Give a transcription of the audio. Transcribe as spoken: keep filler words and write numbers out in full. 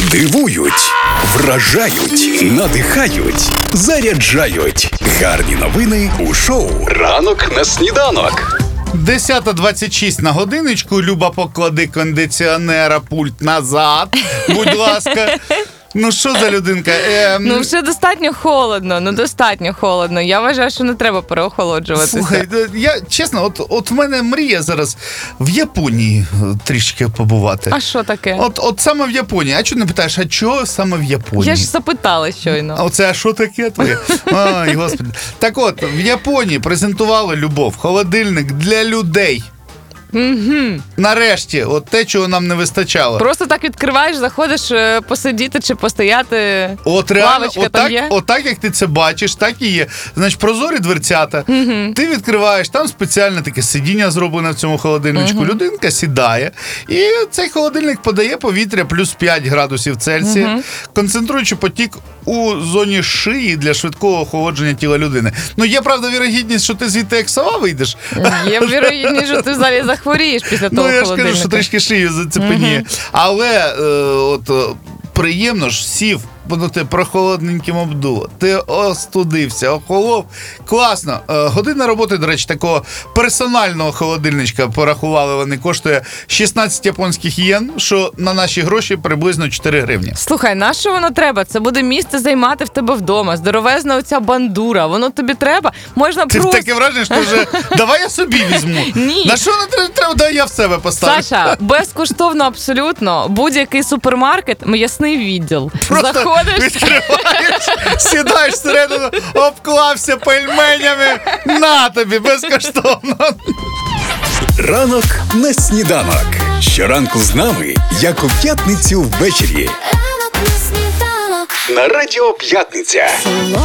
Дивують, вражають, надихають, заряджають. Гарні новини у шоу «Ранок на сніданок». десята двадцять шість на годиночку. Люба, поклади кондиціонера, пульт назад, будь ласка. Ну, що за людинка? Е, Ну, вже достатньо холодно, ну достатньо холодно. Я вважаю, що не треба переохолоджуватися. Слухай, я чесно, от, от в мене мрія зараз в Японії трішки побувати. А що таке? От, от саме в Японії. А чого не питаєш, а чого саме в Японії? Я ж запитала щойно. А оце, а що таке твоє? Ай, господи. Так от, в Японії презентували, Любов, холодильник для людей. Угу. Нарешті, от те, чого нам не вистачало. Просто так відкриваєш, заходиш е, посидіти чи постояти. От реально, Лавочка отак, там є? отак, як ти це бачиш, так і є. Значить, прозорі дверцята, угу. Ти відкриваєш, там спеціальне таке сидіння зроблене в цьому холодильничку. Угу. Людинка сідає, і цей холодильник подає повітря плюс п'ять градусів Цельсія, угу. Концентруючи потік у зоні шиї для швидкого охолодження тіла людини. Ну, є, правда, вірогідність, що ти звідти як сова вийдеш. Є вірогідність, що ти взагалі захворієш після того холодильника. Ну, я ж кажу, що трішки шию зацепеніє. Угу. Але, е, от, приємно ж, сів, воно те прохолодненьким обдуло. Ти остудився, охолов. Класно. Е, година роботи, до речі, такого персонального холодильничка, порахували вони, коштує шістнадцять японських єн, що на наші гроші приблизно чотири гривні. Слухай, на що воно треба? Це буде місце займати в тебе вдома. Здоровезна оця бандура. Воно тобі треба? Можна Ти просто... таке враження, що вже давай я собі візьму. Ні. На що не треба? Дай я в себе поставлю. Саша, безкоштовно абсолютно. Будь-який супермаркет, м'ясний відділ. Просто заходиш, відкриваєш, сідаєш всередину, обклався пельменями. На тобі, безкоштовно. Ранок на сніданок. Щоранку з нами, як у п'ятницю ввечері. На Радіо П'ятниця.